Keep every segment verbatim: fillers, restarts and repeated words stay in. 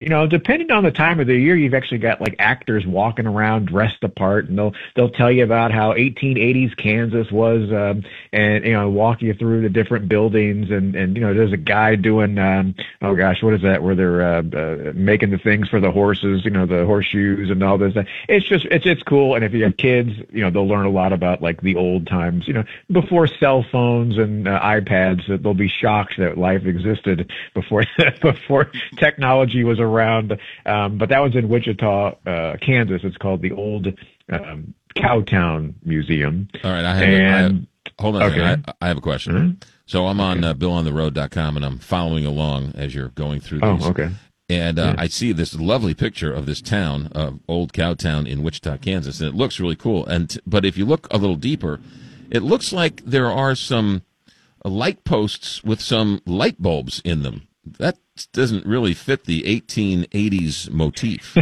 know, depending on the time of the year, you've actually got like actors walking around dressed apart, and they'll they'll tell you about how eighteen eighties Kansas was, um, and you know, walk you through the different buildings, and and you know, there's a guy doing, um, oh gosh, what is that? Where they're uh, uh, making the things for the horses, you know, the horseshoes and all this. It's just it's it's cool, and if you have kids, you know, they'll learn a lot about like the old times, you know, before cell phones and uh, iPads. That they'll be shocked that life existed before before technology was around. Um, but that was in Wichita, uh, Kansas. It's called the Old um, Cowtown Museum. All right, I have, and, I have hold on. Okay. A second. I, I have a question. Mm-hmm. So I'm on okay. uh, bill on the road dot com, and I'm following along as you're going through these. Oh, okay. And uh, yeah. I see this lovely picture of this town, uh, Old Cowtown in Wichita, Kansas, and it looks really cool. And but if you look a little deeper, it looks like there are some light posts with some light bulbs in them. That doesn't really fit the eighteen eighties motif.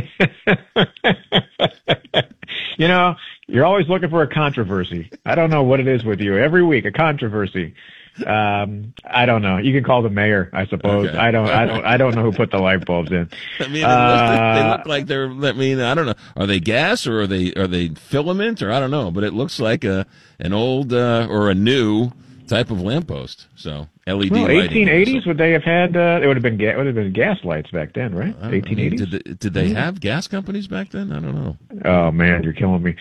You know, you're always looking for a controversy. I don't know what it is with you. Every week, a controversy. Um, I don't know. You can call the mayor, I suppose. Okay. I don't. I don't. I don't know who put the light bulbs in. I mean, uh, they look like they're. I mean, I don't know. Are they gas or are they are they filament or I don't know. But it looks like a an old uh, or a new type of lamppost. So L E D well, lighting. eighteen eighties, would they have had? Uh, it would have been. Ga- would have been gas lights back then, right? eighteen eighties. Did they, did they have gas companies back then? I don't know. Oh man, you're killing me.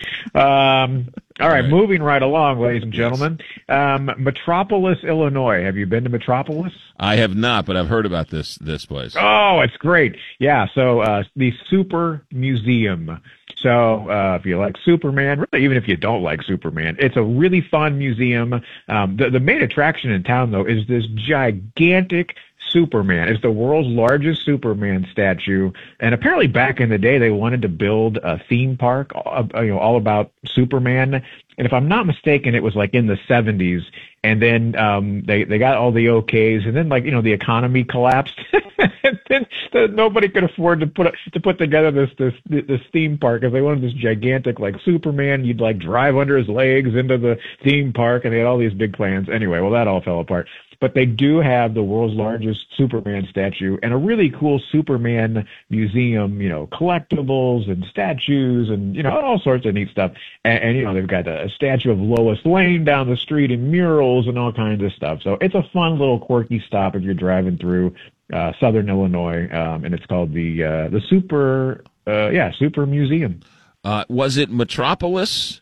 Um, all right, All right, moving right along, ladies and gentlemen. Um, Metropolis, Illinois. Have you been to Metropolis? I have not, but I've heard about this this place. Oh, it's great. Yeah, so uh, the Super Museum. So uh, if you like Superman, really, even if you don't like Superman, it's a really fun museum. Um, the, the main attraction in town, though, is this gigantic Superman. It's the world's largest Superman statue, and apparently back in the day they wanted to build a theme park, uh, you know, all about Superman. And if I'm not mistaken, it was like in the seventies, and then um, they they got all the okays, and then like you know the economy collapsed, and then the, nobody could afford to put to put together this this this theme park because they wanted this gigantic like Superman. You'd like drive under his legs into the theme park, and they had all these big plans. Anyway, well that all fell apart. But they do have the world's largest Superman statue and a really cool Superman museum, you know, collectibles and statues and, you know, all sorts of neat stuff. And, and you know, they've got a statue of Lois Lane down the street and murals and all kinds of stuff. So it's a fun little quirky stop if you're driving through uh, Southern Illinois. Um, and it's called the, uh, the Super, uh, yeah, Super Museum. Uh, was it Metropolis?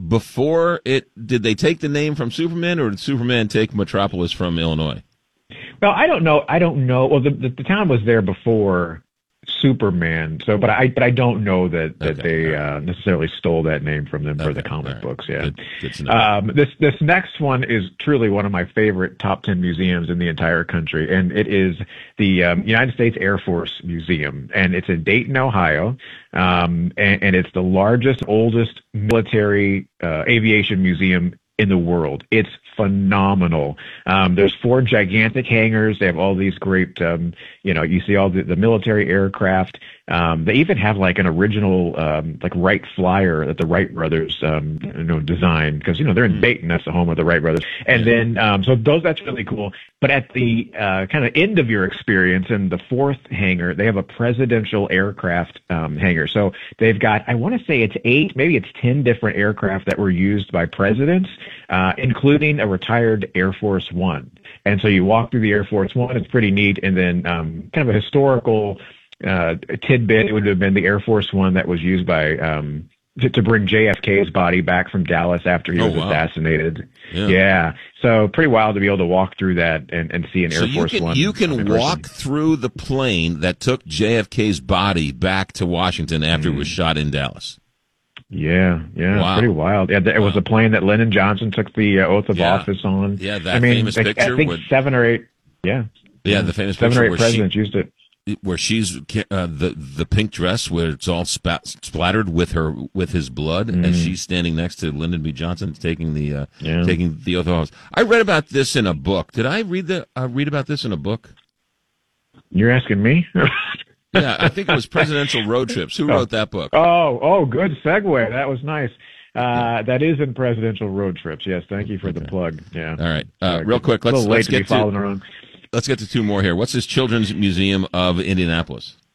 Before it, did they take the name from Superman, or did Superman take Metropolis from Illinois? Well, I don't know. I don't know. Well, the the, the town was there before Superman, so but I but I don't know that that Okay, they right. uh, necessarily stole that name from them for Okay, the comic right. books. Yeah. Good, good to know. Um, this this next one is truly one of my favorite top ten museums in the entire country, and it is the um, United States Air Force Museum, and it's in Dayton, Ohio, um, and, and it's the largest, oldest military uh, aviation museum in the world. It's phenomenal. Um, there's four gigantic hangars. They have all these great, um, you know, you see all the, the military aircraft. Um, they even have like an original, um, like Wright Flyer that the Wright brothers, um, you know, designed because, you know, they're in Dayton. That's the home of the Wright brothers. And then, um, so those, that's really cool. But at the, uh, kind of end of your experience in the fourth hangar, they have a presidential aircraft, um, hangar. So they've got, I want to say it's eight, maybe it's ten different aircraft that were used by presidents, uh, including a retired Air Force One. And so you walk through the Air Force One, it's pretty neat. And then, um, kind of a historical, uh, tidbit, it would have been the Air Force One that was used by, um, to, to bring J F K's body back from Dallas after he Oh, was wow. assassinated. Yeah. Yeah. So pretty wild to be able to walk through that and, and see an So Air you Force can One. you can in walk person. through the plane that took J F K's body back to Washington after Mm. it was shot in Dallas. Yeah, yeah, Wow. pretty wild. Yeah, it was Wow. a plane that Lyndon Johnson took the uh, oath of Yeah. office on. Yeah, that I mean, famous I, picture I think would- seven or eight. Yeah, Yeah, the famous seven picture or eight where she presidents used it. where she's uh, the the pink dress where it's all spat, splattered with her with his blood, Mm. and she's standing next to Lyndon B. Johnson taking the uh, Yeah. taking the oath of office. I read about this in a book. Did I read the uh, read about this in a book? You're asking me? Yeah, I think it was Presidential Road Trips. Who wrote that book? Oh, oh, good segue. That was nice. Uh, that is in Presidential Road Trips. Yes, thank you for the plug. Yeah. All right, uh, Uh, real quick. a Let's little late let's to be get following to around. let's get to two more here. What's this Children's Museum of Indianapolis?